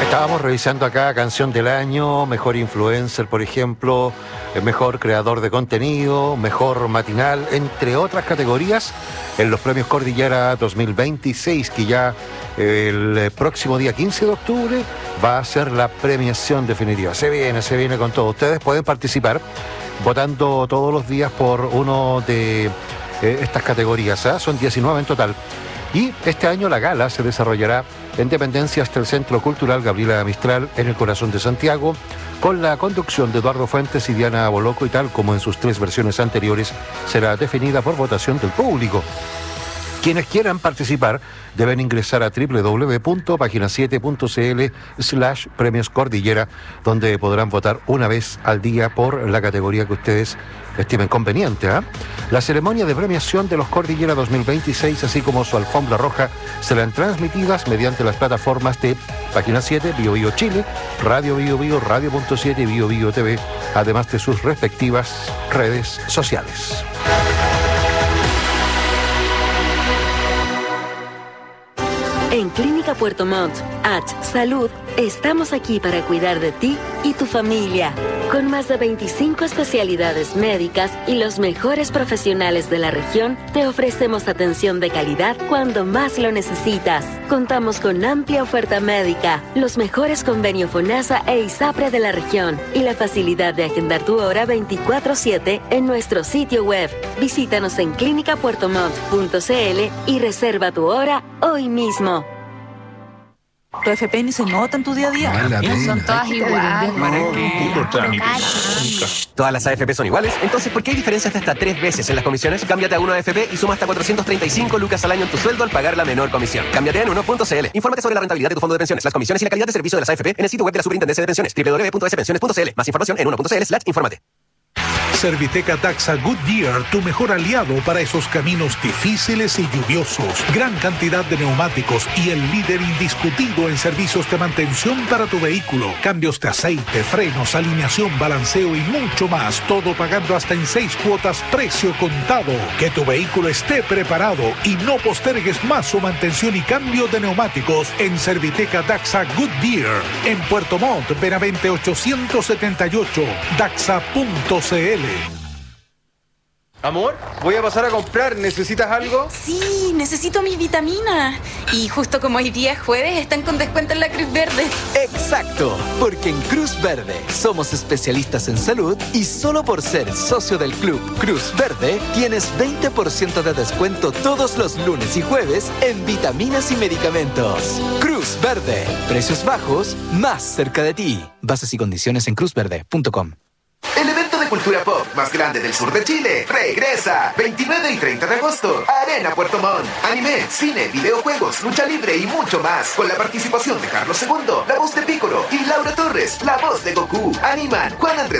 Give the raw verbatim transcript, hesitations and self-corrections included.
Estábamos revisando acá canción del año, mejor influencer, por ejemplo, mejor creador de contenido, mejor matinal, entre otras categorías, en los premios Cordillera dos mil veintiséis, que ya el próximo día quince de octubre va a ser la premiación definitiva. Se viene, se viene con todo. Ustedes pueden participar votando todos los días por uno de eh, estas categorías, ¿eh? Son diecinueve en total. Y este año la gala se desarrollará en dependencias del Centro Cultural Gabriela Mistral, en el corazón de Santiago, con la conducción de Eduardo Fuentes y Diana Boloco, y tal como en sus tres versiones anteriores, será definida por votación del público. Quienes quieran participar deben ingresar a doble u doble u doble u punto página siete punto c l slash premios cordillera, donde podrán votar una vez al día por la categoría que ustedes estimen conveniente, ¿eh? La ceremonia de premiación de los Cordillera dos mil veintiséis, así como su alfombra roja, serán transmitidas mediante las plataformas de Página siete, Bio Bio Chile, Radio Bio Bio, Radio punto siete y Bio Bio T V, además de sus respectivas redes sociales. En Clínica Puerto Montt, H Salud, estamos aquí para cuidar de ti y tu familia. Con más de veinticinco especialidades médicas y los mejores profesionales de la región, te ofrecemos atención de calidad cuando más lo necesitas. Contamos con amplia oferta médica, los mejores convenios FONASA e ISAPRE de la región y la facilidad de agendar tu hora veinticuatro siete en nuestro sitio web. Visítanos en clínica puerto montt punto c l y reserva tu hora hoy mismo. Tu F P ni se nota en tu día a día. Vale, Son todas iguales. ¿Para qué? Puro trámite. Todas las A F P son iguales, entonces ¿por qué hay diferencias de hasta tres veces en las comisiones? Cámbiate a uno A F P y suma hasta cuatrocientos treinta y cinco lucas al año en tu sueldo al pagar la menor comisión. Cámbiate en uno punto c l. Infórmate sobre la rentabilidad de tu fondo de pensiones, las comisiones y la calidad de servicio de las A F P en el sitio web de la Superintendencia de Pensiones, doble u doble u doble u punto s pensiones punto c l. Más información en uno punto c l slash infórmate. Serviteca Taxa Goodyear, tu mejor aliado para esos caminos difíciles y lluviosos. Gran cantidad de neumáticos y el líder indiscutido en servicios de mantención para tu vehículo. Cambios de aceite, frenos, alineación, balanceo y mucho más. Todo pagando hasta en seis cuotas, precio contado. Que tu vehículo esté preparado y no postergues más su mantención y cambio de neumáticos en Serviteca Taxa Goodyear. En Puerto Montt, Benavente ochocientos setenta y ocho, daxa punto c l. Amor, voy a pasar a comprar. ¿Necesitas algo? Sí, necesito mis vitaminas. Y justo como hoy día es jueves, están con descuento en la Cruz Verde. Exacto, porque en Cruz Verde somos especialistas en salud y solo por ser socio del club Cruz Verde tienes veinte por ciento de descuento todos los lunes y jueves en vitaminas y medicamentos. Cruz Verde, precios bajos, más cerca de ti. Bases y condiciones en cruz verde punto com. El evento de cultura pop más grande del sur de Chile regresa veintinueve y treinta de agosto. Arena Puerto Montt. Anime, cine, videojuegos, lucha libre y mucho más. Con la participación de Carlos segundo, la voz de Piccolo, y Laura Torres, la voz de Goku. Animan Juan Andrés